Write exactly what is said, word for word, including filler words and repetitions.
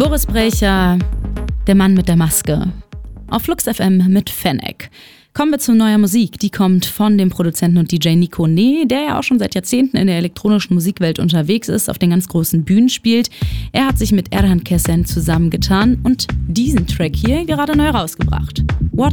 Boris Brejcha, der Mann mit der Maske. Auf Flux F M mit Fennec. Kommen wir zu neuer Musik. Die kommt von dem Produzenten und D J Nico Nee, der ja auch schon seit Jahrzehnten in der elektronischen Musikwelt unterwegs ist, auf den ganz großen Bühnen spielt. Er hat sich mit Erhan Kesen zusammengetan und diesen Track hier gerade neu rausgebracht. What